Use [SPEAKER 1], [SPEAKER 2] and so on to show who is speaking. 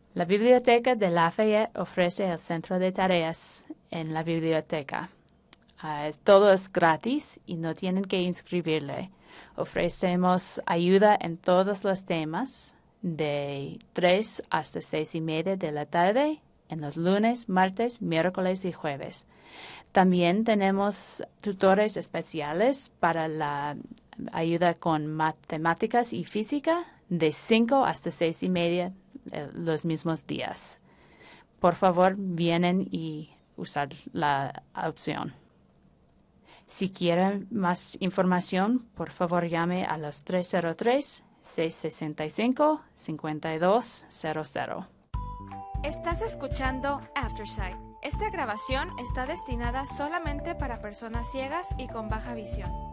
[SPEAKER 1] La Biblioteca de Lafayette ofrece el centro de tareas en la biblioteca. Todo es gratis y no tienen que inscribirle. Ofrecemos ayuda en todos los temas de 3 hasta 6:30 de la tarde en los lunes, martes, miércoles y jueves. También tenemos tutores especiales para la ayuda con matemáticas y física de 5 hasta 6:30 los mismos días. Por favor, vienen y usar la opción. Si quieren más información, por favor llame a los 303-665-5200.
[SPEAKER 2] Estás escuchando Aftersight. Esta grabación está destinada solamente para personas ciegas y con baja visión.